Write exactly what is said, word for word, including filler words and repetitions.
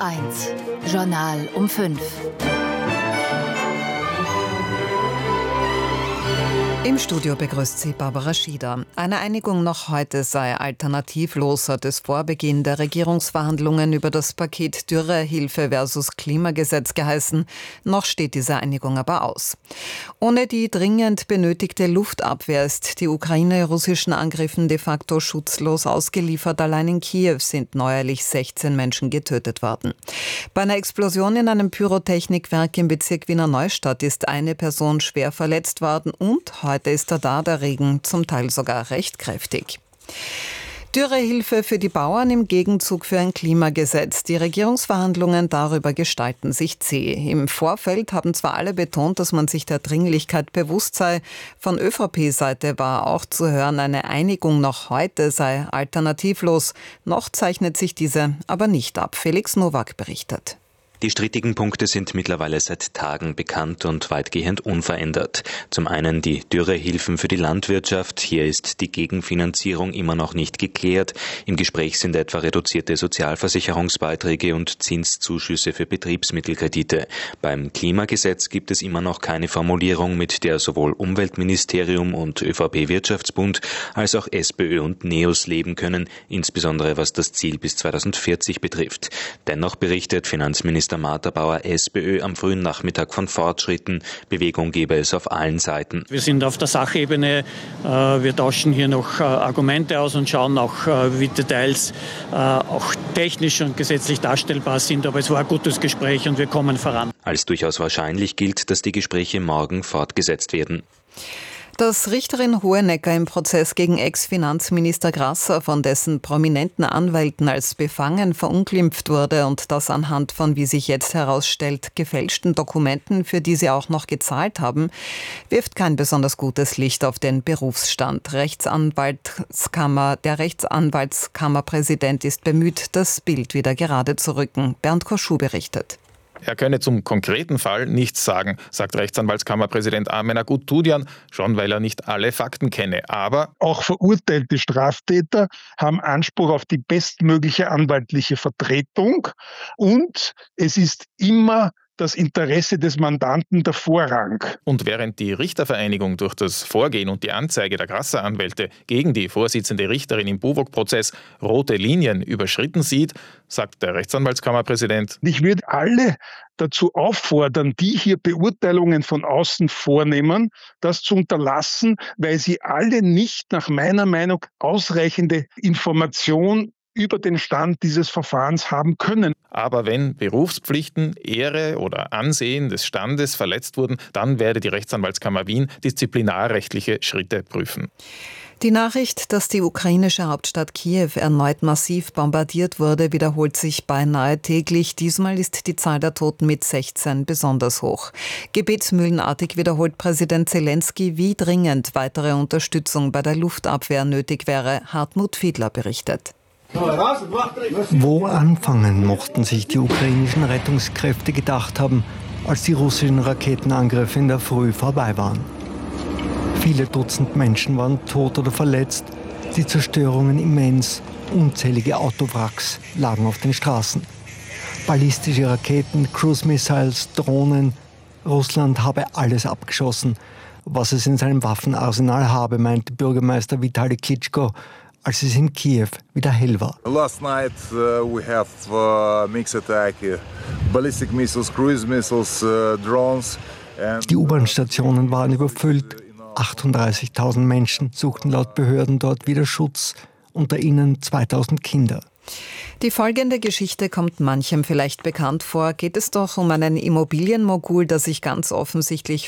eins, Journal um fünf. Im Studio begrüßt sie Barbara Schieder. Eine Einigung noch heute sei alternativlos, hat es vor Beginn der Regierungsverhandlungen über das Paket Dürrehilfe versus Klimagesetz geheißen. Noch steht diese Einigung aber aus. Ohne die dringend benötigte Luftabwehr ist die Ukraine russischen Angriffen de facto schutzlos ausgeliefert. Allein in Kiew sind neuerlich sechzehn Menschen getötet worden. Bei einer Explosion in einem Pyrotechnikwerk im Bezirk Wiener Neustadt ist eine Person schwer verletzt worden und heute ist er da, der Regen zum Teil sogar recht kräftig. Dürrehilfe für die Bauern im Gegenzug für ein Klimagesetz. Die Regierungsverhandlungen darüber gestalten sich zäh. Im Vorfeld haben zwar alle betont, dass man sich der Dringlichkeit bewusst sei. Von ÖVP-Seite war auch zu hören, eine Einigung noch heute sei alternativlos. Noch zeichnet sich diese aber nicht ab. Felix Nowak berichtet. Die strittigen Punkte sind mittlerweile seit Tagen bekannt und weitgehend unverändert. Zum einen die Dürrehilfen für die Landwirtschaft. Hier ist die Gegenfinanzierung immer noch nicht geklärt. Im Gespräch sind etwa reduzierte Sozialversicherungsbeiträge und Zinszuschüsse für Betriebsmittelkredite. Beim Klimagesetz gibt es immer noch keine Formulierung, mit der sowohl Umweltministerium und ÖVP-Wirtschaftsbund als auch SPÖ und NEOS leben können, insbesondere was das Ziel bis zweitausendvierzig betrifft. Dennoch berichtet Finanzminister Martha Bauer SPÖ am frühen Nachmittag von Fortschritten. Bewegung gebe es auf allen Seiten. Wir sind auf der Sachebene. Wir tauschen hier noch Argumente aus und schauen auch, wie Details auch technisch und gesetzlich darstellbar sind. Aber es war ein gutes Gespräch und wir kommen voran. Als durchaus wahrscheinlich gilt, dass die Gespräche morgen fortgesetzt werden. Dass Richterin Hohenecker im Prozess gegen Ex-Finanzminister Grasser von dessen prominenten Anwälten als befangen verunglimpft wurde und das anhand von, wie sich jetzt herausstellt, gefälschten Dokumenten, für die sie auch noch gezahlt haben, wirft kein besonders gutes Licht auf den Berufsstand. Rechtsanwaltskammer, der Rechtsanwaltskammerpräsident ist bemüht, das Bild wieder gerade zu rücken. Bernd Koschuh berichtet. Er könne zum konkreten Fall nichts sagen, sagt Rechtsanwaltskammerpräsident Armen Aguttudian, schon weil er nicht alle Fakten kenne. Aber auch verurteilte Straftäter haben Anspruch auf die bestmögliche anwaltliche Vertretung und es ist immer das Interesse des Mandanten der Vorrang. Und während die Richtervereinigung durch das Vorgehen und die Anzeige der Grasser-Anwälte gegen die Vorsitzende Richterin im Buwog-Prozess rote Linien überschritten sieht, sagt der Rechtsanwaltskammerpräsident: Ich würde alle dazu auffordern, die hier Beurteilungen von außen vornehmen, das zu unterlassen, weil sie alle nicht nach meiner Meinung ausreichende Information über den Stand dieses Verfahrens haben können. Aber wenn Berufspflichten, Ehre oder Ansehen des Standes verletzt wurden, dann werde die Rechtsanwaltskammer Wien disziplinarrechtliche Schritte prüfen. Die Nachricht, dass die ukrainische Hauptstadt Kiew erneut massiv bombardiert wurde, wiederholt sich beinahe täglich. Diesmal ist die Zahl der Toten mit sechzehn besonders hoch. Gebetsmühlenartig wiederholt Präsident Zelensky, wie dringend weitere Unterstützung bei der Luftabwehr nötig wäre. Hartmut Fiedler berichtet. Wo anfangen, mochten sich die ukrainischen Rettungskräfte gedacht haben, als die russischen Raketenangriffe in der Früh vorbei waren. Viele Dutzend Menschen waren tot oder verletzt, die Zerstörungen immens, unzählige Autowracks lagen auf den Straßen. Ballistische Raketen, Cruise-Missiles, Drohnen. Russland habe alles abgeschossen, was es in seinem Waffenarsenal habe, meinte Bürgermeister Vitali Klitschko, als es in Kiew wieder hell war. Last night uh, we have uh, mixed attack, uh, ballistic missiles, cruise missiles, uh, drones. And die U-Bahn-Stationen waren überfüllt. achtunddreißigtausend Menschen suchten laut Behörden dort wieder Schutz, unter ihnen zweitausend Kinder. Die folgende Geschichte kommt manchem vielleicht bekannt vor. Geht es doch um einen Immobilienmogul, der sich ganz offensichtlich